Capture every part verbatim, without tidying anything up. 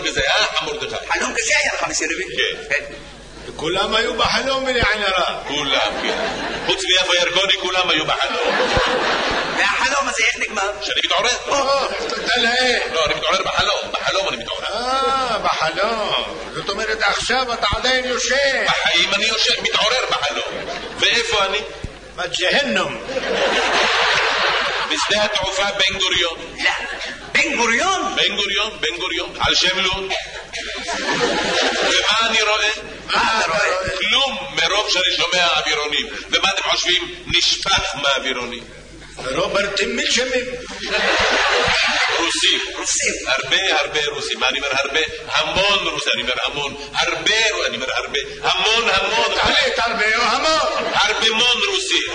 כזה, אה, מרדכי? חלום כזה היה לך מסלבי? כן. כולם היו בחלום ולעין הרע. כולם, כן. חוץ מיפה ירקוני, כולם היו בחלום. והחלום הזה איך נגמר? שאני מתעורר. או, תודה לאל. לא, אני מתעורר בחלום, בחלום אני מתעורר. אה, בחלום. זאת אומרת, עכשיו אתה עדיין יושב. בחיים אני יושב, מתעורר בחלום. ואיפה אני? בג'הנום. בשדה התעופה בן גוריון. לא, בן גוריון? בן גוריון, בן גוריון, על שם לוד. ומה אני רואה? מה אתה רואה? כלום, מרוב שאני שומע אווירונים. ומה אתם חושבים? נשפך מהאווירונים. רוברטים מלשמים. רוסים. רוסים. הרבה הרבה רוסים. מה אני אומר הרבה? המון רוסים. אני אומר המון. הרבה, אני אומר הרבה. המון המון. תחליט הרבה או המון. הרבה מון רוסים.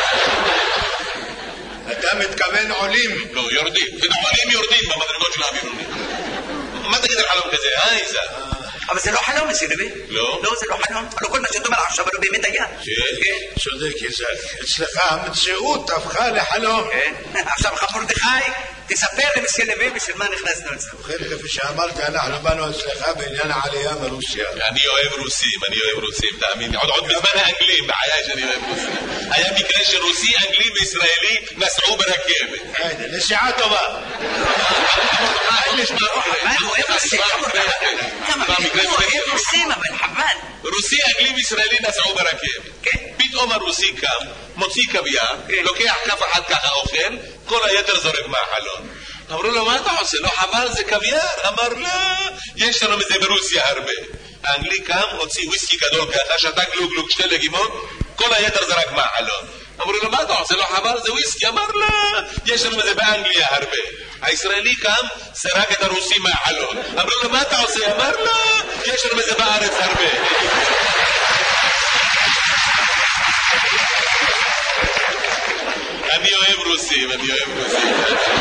אתה מתכוון עולים. לא, יורדים. עולים יורדים במדרגות של האווירונים. מה תגיד על חלום כזה, אה, איזה? אבל זה לא חלום מסלבי. לא? לא, זה לא חלום. הלוא כל מה שאתה אומר עכשיו, הלוא באמת היה. כן. צודק, יזק. אצלך המציאות הפכה לחלום. כן. עכשיו לך מרדכי, תספר למסלבי בשביל מה נכנסנו לזה. ובכן, כפי שאמרתי, אנחנו באנו אצלך בעניין העלייה מרוסיה. אני אוהב רוסים, אני אוהב רוסים, תאמין לי. עוד בזמן האנגלים, בחיי שאני אוהב רוסים. היה מקרה שרוסי, אנגלי וישראלי נסעו ברכבת. הנה, נסיעה טובה. מה הוא אוהב רוסים? כמה הוא אוהב רוסים, אבל חבל. רוסי, אנגלי וישראלי נסעו ברכבת. כן. פתאום הרוסי קם, מוציא קוויאר, לוקח כף אחת ככה אוכל, כל היתר זורק מהחלון. אמרו לו, מה אתה עושה? לא חבל, זה קוויאר? אמר, לא, יש לנו מזה ברוסיה הרבה. האנגלי קם, הוציא וויסקי גדול ככה, שתה גלוג גלוג שתי לגימות, כל היתר זרק מהחלון. אמרו לו, מה אתה עושה? לא חבל, זה וויסקי? אמר, לא, יש לנו מזה באנגליה הרבה. הישראלי קם, זרק את הרוסי מהחלון. אמרו לו, מה אתה עושה? אמר, לא, יש לנו מזה בארץ הרבה. אני אוהב רוסים, אני אוהב רוסים.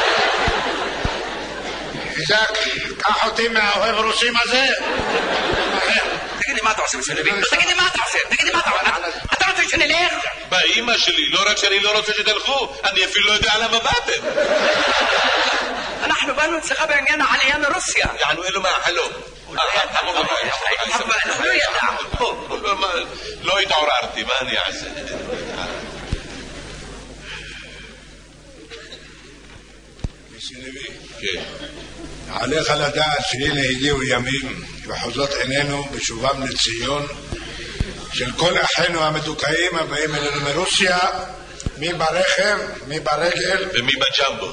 איזק, קח אותי מהאוהב רוסים הזה. תגיד לי מה אתה עושה מסלבי? תגיד לי מה אתה עושה? תגיד לי מה אתה עושה? אתה רוצה שנלך? באמא שלי, לא רק שאני לא רוצה שתלכו, אני אפילו לא יודע למה באתם. אנחנו באנו אצלך בעניין העלייה מרוסיה. יענו אלו מהחלום. אבל לא ידע. לא התעוררתי, מה אני אעשה? כן. עליך לדעת שהנה הגיעו ימים וחוזות עינינו בשובם לציון של כל אחינו המדוכאים הבאים אלינו מרוסיה, מי ברכב, מי ברגל ומי בג'מבו.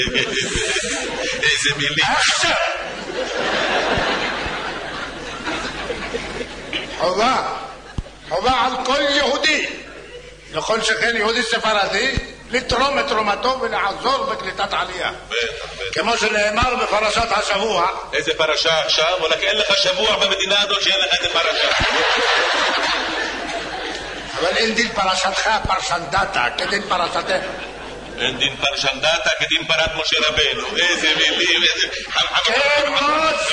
איזה מילים. עכשיו חובה חובה על כל יהודי, לכל שכן יהודי ספרדי, לתרום את תרומתו ולעזור בקליטת עלייה. כמו שנאמר בפרשת השבוע. איזה פרשה עכשיו? אולי אין לך שבוע במדינה הזאת שאין לך איזה פרשה. אבל אין דין פרשתך פרשנדתה כדין פרשתך. אין דין פרשנדתה כדין פרת משה רבנו. איזה מילים, איזה... כן, מאוד